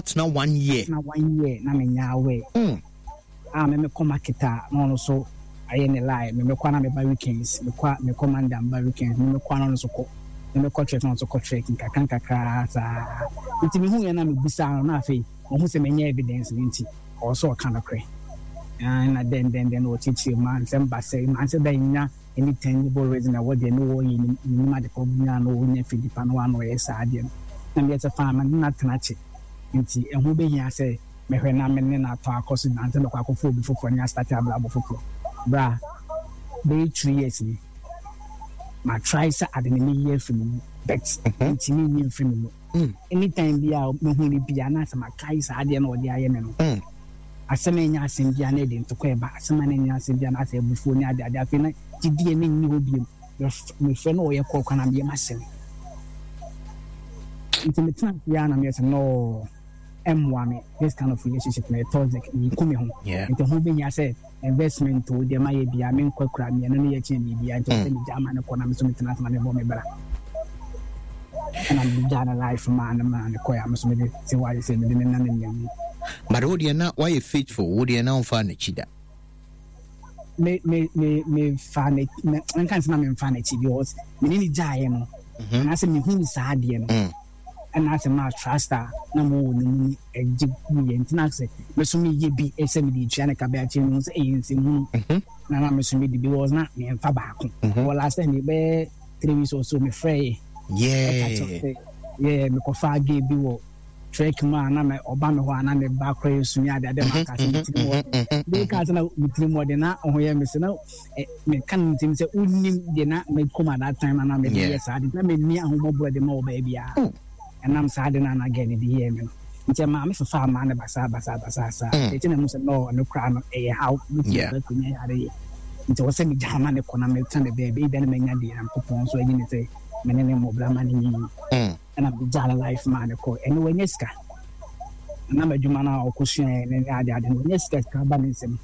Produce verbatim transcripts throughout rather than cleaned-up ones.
atena one year na one year na me nya away mm ah me me come marketa no no so aye ne lie me me kwa na me ba weekends me kwa me commander ba weekends me kwa no so ko me ko trek no so ko trek nkaka nkaka sa nti me hu ya na me bisa na afi o hu se me nya evidence nti o so kind of cray and then then then what teach you man sem ba say man say that nya any tangible reason that what they know in in ma de problem na no nya Philippa no ano yes ade na me te fa man na tanachi nti e hu be hia say me hwe na me ne na to akoso na nte kwa akofo bi fofo nya start abla bo fofo bra be three years ni ma try sa ade ne year film bet nti ni year film anytime bia me hu ni bia na sa ma kai sa ade na ode aye me no asema nya asembia na de ntokwa eba asema na nya asembia na asa ebufu ni ade ade afi na gidie ni ni obi me fe no ye kokwa na me masene nti me tana ya na me say no emwa me this kind of relationship na toxic ni kumi ho nti ho be nya say investment to de ma ye bia me nkwakura me no ye chen bibia nti say me jama na kona me so me tana tana me bo me bra and I'm jana life man man ko ya me so me de say why say me de na na nyam but wodi na why you faithful wodi na on fa na chida me me me me fa na nkan se na me fa na chi because me ni jaye no na se me hu sa ade no and na se ma truster na mo ni eji ku ye ntina se me so me ye bi e se me di twa na ka ba chi no se e nsi mu na na me so me di because na me fa ba ko well last time me be three weeks or so me frey yeah yeah me ko fa ge bi wo trek ma na me oba me ho ana me ba kra sumi ade ade ma ka se mitimo de ka se na mitimo de na ho ye me se na me kan tim se unim de na me kuma that time na me de yes ade na me ni ahobo de ma oba bia and am sad na na get the year me nti ma me fa ma na basa basa basa sa e tina mu se no no kra no e how yeah kunya ade nti wo se mi jama ne kona me tane be be be na me nya de am popon so yin se me ne mo bla ma ni mm and I'm jala life man ko anyway nyeska na ma juma na okusun ne ade ade no nyeska ka ba ne nsem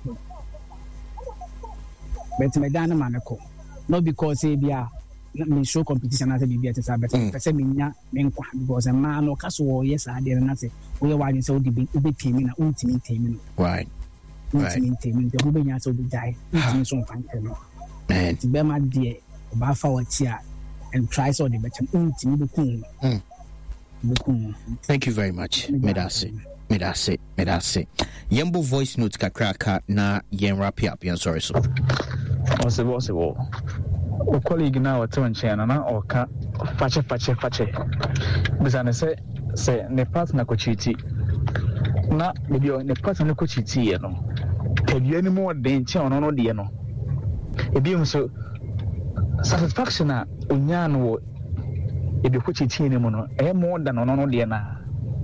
but me dan man ko no because e bia me show competition na say bibia te say but say me nya me nkwa because a man no kaso wo yes ade na say wo ye wa say wo di be temi na untimi temi no right untimi temi de wo be nya so bi dai untimi so fan no and be ma de ba fa wa ti a and try so the better untimi be kun be kun. Thank you very much medase medase medase yembo voice note kakraka na yen wrap up yan sorry so ose bo ose bo o colleague na o twan chen na o ka fache fache fache bisa ne se se ne partner ko chiti na bebi o ne partner ko chiti ye no ebi ani mo den chen ono no de no ebi so satisfaction na onya no ebi ko chiti ne mo no e mo da no no de na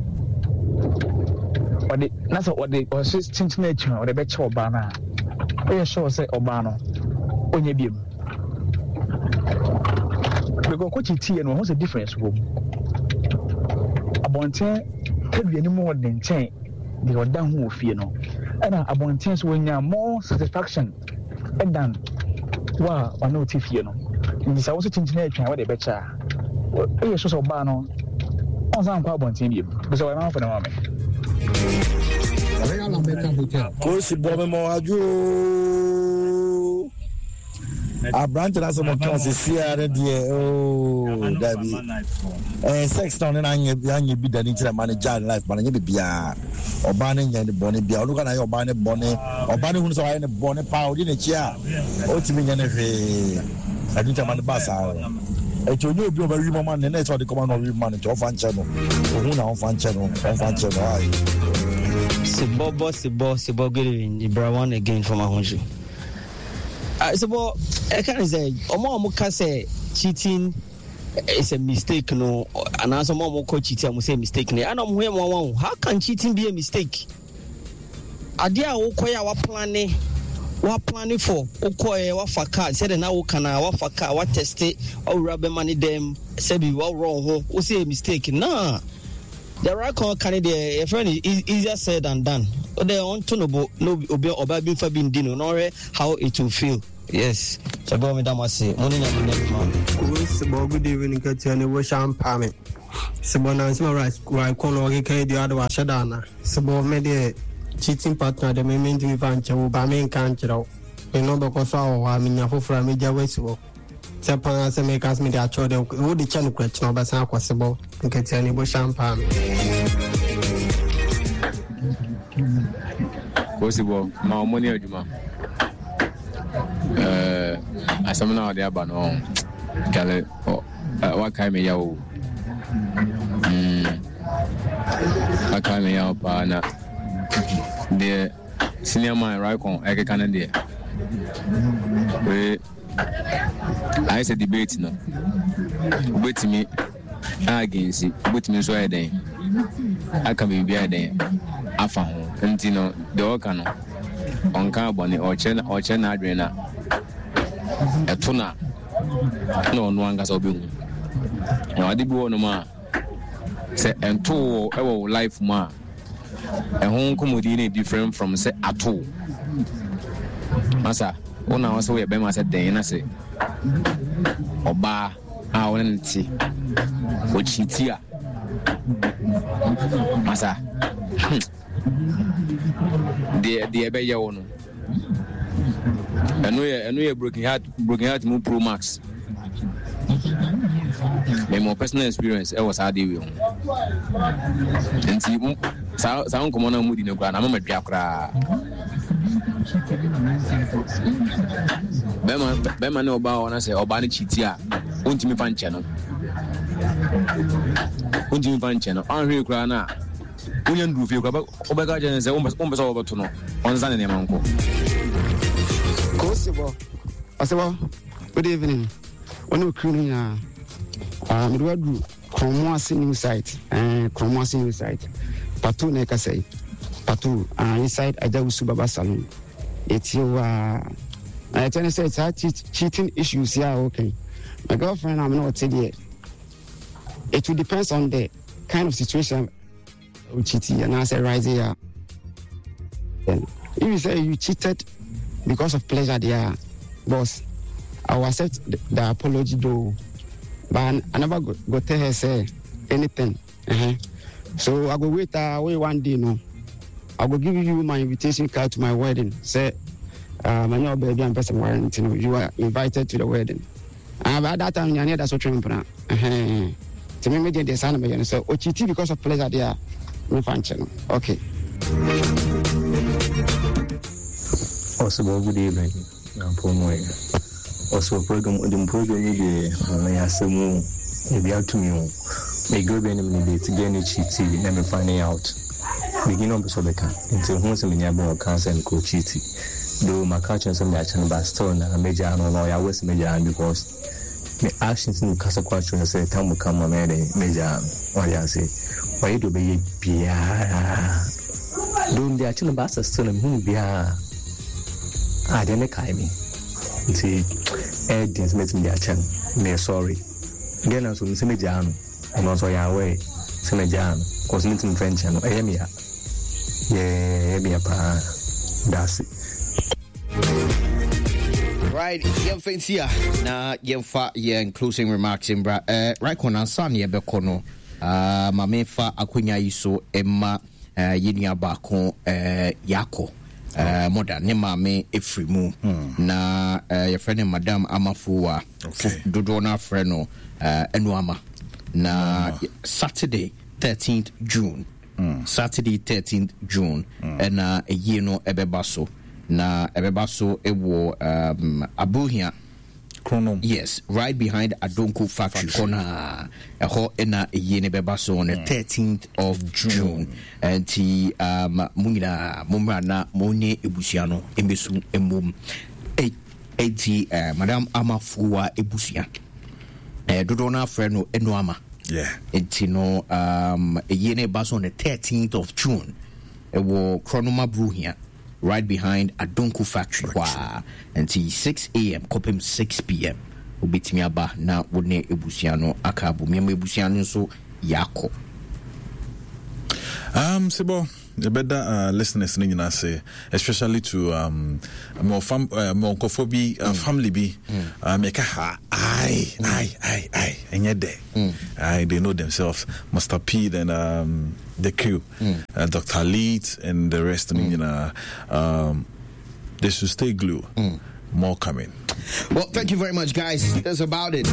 ode na so ode o so chinchina echi ode be che oba na e sure say oba no onye biem because ko chiti no what's the difference wo abonten tabi ani mo de nchen de oda hu ofie no ana abonten so wonya more satisfaction and then wa ono tifie no ndi sa wo so chinchina echi ode be cha e sure say oba no on san kwa abonten biem because wa ma for na mama Kosi bobe mo aju a branch na so mo kan se sia de oh dabi eh sex town na anya anya bi da ni tira manager life man anya bibia oba na nya de bone bia oluka na ya oba ne bone oba ne hu so ya ne bone pa odi na chi a o ti mi nya ne hwe adu tira man ba sa e to nyu obi oba wi mo man ne na e so de come no wi man to fan che no hu na fan che no fan che no ai Sibo boss boss Sibo good evening Ibra one again from Ahonju. Uh, Sibo I can say omo omo ka say cheating is a mistake no and as omo omo ko cheating am say mistake no and am hu am how can cheating be a mistake? Ade a wo koya wa planning wa planning for okoye wa faka say na wo kana wa faka wa test wa rubber money them say be wa wrong ho wo say a mistake nah. The right candidate, a friend is easier said than done. They want to know no obi obi fa bin dino no how it will feel. Yes. So go me damasi. Morning and next man. Good evening, Katiani. We shall pame. Sebo na nsema right right kono okay kai the other wa shadana. Sebo me de cheating partner de me mendi mi vanche wo ba me kan kiro. E no be ko so wa mi nya fofura me ja wesiwo. Sepa se me kas me de acho de wo de chanu kwach no ba san kwasebo. Nketi ani bo champagne. Possible ma money aduma. Eh asam na ode aba no. Kale wa kai me yawo. Mm. Aka me yawo pa na. The senior man right on eke kan there. We I said debate no. Ubeti me against it. Ubeti me so e den. Aka me bia den. Afa ho. Nti no de oka no. Onka boni oche na oche na adwen na. Eto na no no anga so be hu. Na ade bi wo no ma se ento e wo life ma ehun komodi na different from say ato masa ona wase we be ma say den na say oba a wona nti o chiti a masa de de be ye wono eno ye eno ye broken heart broken heart mu pro max my more personal experience I was hard we and see sound come on mood in the ground I'm a diakra bema bema no ba wona say oba ni chiti a ontimi fa nche no ontimi fa nche no anhwe kra na unya ndu fie kra obega je say ombe so obato no onza ne manko Kosibo asebo good evening ono krinu ya Um, we do Cromwell new site and Cromwell new site. Patu ne kasai. Patu uh, inside Ajawusu Baba Salon. It's you. Uh, I tell you, say it's cheating issues here. Okay, my girlfriend, I'm not telling you. It will depend on the kind of situation we cheat and I say right here. Then if you say you cheated because of pleasure, there, boss, I will accept the, the apology though. But I never go, go tell her say anything. Uh-huh. So I go wait uh, wait one day, no. I will give you my invitation card to my wedding. Say, uh, my new baby and person wedding. You know, you are invited to the wedding. And uh, at that time, you need that's what you're doing. Uh-huh. To me, the son of me, so ochiti because of pleasure there, no function. Okay. Also, good evening. I'm Paul. Also, program the program the I assume maybe out to me. May go be any minute to get any cheaty, let me find out. Begin on so better until once a minute about cancer and co cheaty. Though my culture some that channel by stone and major and I was major because my actions in Casa Quattro and say, Tam will come a major. Why I say, why do be Pia? Don't the actual bastard still and whom be a I didn't call me. See, Ed didn't make me a chan. Me sorry. Again, I was in Semijano, and also Yahweh, Semijano, cause meeting French and Emia. Yeah, be a pa. That's it. Right, young friends here. Now, young fa, young closing remarks in bra. Uh, right, Conan Sanya Becono, uh, Mamefa Akunya Iso, Emma, uh, Yinia Bako, uh, Yako. Uh, moda ne maame efrimu hmm. na uh, your friend Madam Amafuwa okay. dodo na friend no uh, Enuama na oh. Saturday thirteenth June hmm. Saturday thirteenth June hmm. and uh, a year no ebebaso na ebebaso ewo um, Abuhia Chronom. Yes, right behind Adonko factory corner. A ho ena yene bebaso on the thirteenth of June. And ti um munina mumana mone ebusiano embesu emum eighty uh, Madam Amafuwa ebusia. Eh dodona freno enoama. Yeah. Etino um yene baso on the thirteenth of June. Ewo Chronoma Bruhia. Right behind Adonko factory wa until six a.m. kopem six p.m. Ubitimi aba na wone ebusiano akabu me ebusiano so yako um sebo the better uh, listeners in the say, especially to um more fam uh, more cophobia uh, family be uh, make a ha aye aye aye aye and yet they aye they know themselves. Master P and um the crew, uh, Doctor Leeds and the rest. Mm. You know, um, they should stay glued. Mm. More coming. Well, thank you very much, guys. That's about it.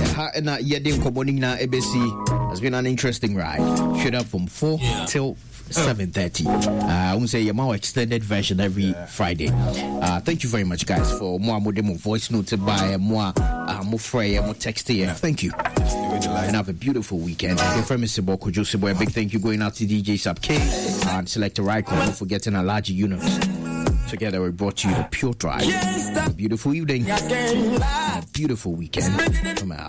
It's been an interesting ride. Shut up from four yeah. till seven thirty. Uh, I won't say a more extended version every yeah. Friday. Uh, thank you very much, guys, for more more demo voice notes by more uh, more free more text here. Thank you. And have a beautiful weekend. Your friend Mister Boko Josebo, a big thank you going out to D J Sub K and Selector Rycon. Don't forget a larger universe. Together we brought you the Pure Drive. A beautiful evening. A beautiful weekend. Come out.